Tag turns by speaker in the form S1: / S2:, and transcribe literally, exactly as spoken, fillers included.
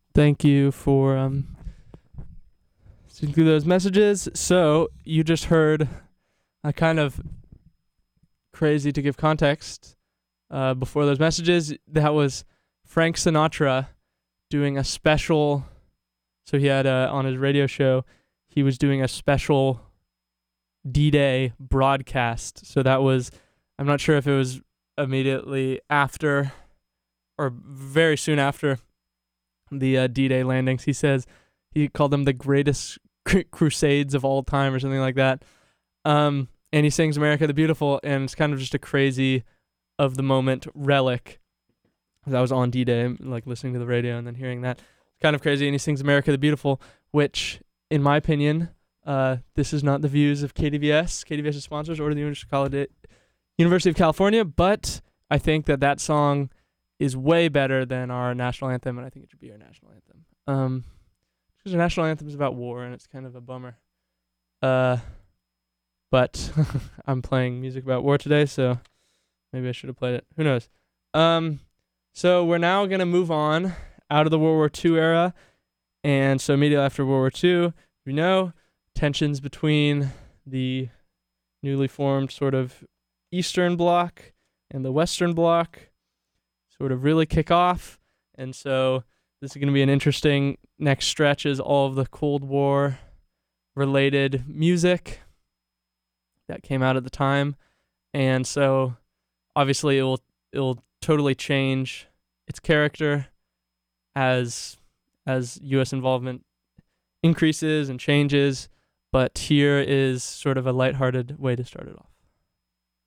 S1: Thank you for um, seeing through those messages. So you just heard a kind of crazy to give context uh, before those messages. That was Frank Sinatra doing a special. So he had a, on his radio show, he was doing a special D-Day broadcast. So that was, I'm not sure if it was immediately after or very soon after the uh, D-Day landings. He says he called them the greatest cr- crusades of all time or something like that. Um, and he sings America the Beautiful, and it's kind of just a crazy of the moment relic. I was on D-Day, like listening to the radio and then hearing that. It's kind of crazy, and he sings America the Beautiful, which, in my opinion, uh, this is not the views of K D V S, KDVS's sponsors, or the University of California, but I think that that song is way better than our national anthem, and I think it should be our national anthem. Um, because our national anthem is about war, and it's kind of a bummer. Uh, but I'm playing music about war today, so maybe I should have played it. Who knows? Um, so we're now gonna move on out of the World War Two era, and so immediately after World War Two, we know tensions between the newly formed sort of Eastern Bloc and the Western Bloc sort of really kick off. And so this is going to be an interesting next stretch as all of the Cold War related music that came out at the time. And so obviously it will it will totally change its character as as U S involvement increases and changes. But here is sort of a lighthearted way to start it off.